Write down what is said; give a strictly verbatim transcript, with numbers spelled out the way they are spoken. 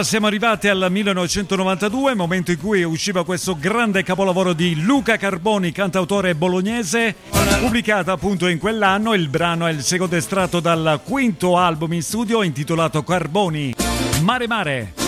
allora siamo arrivati al millenovecentonovantadue, momento in cui usciva questo grande capolavoro di Luca Carboni, cantautore bolognese, pubblicato appunto in quell'anno. Il brano è il secondo estratto dal quinto album in studio intitolato Carboni, Mare Mare.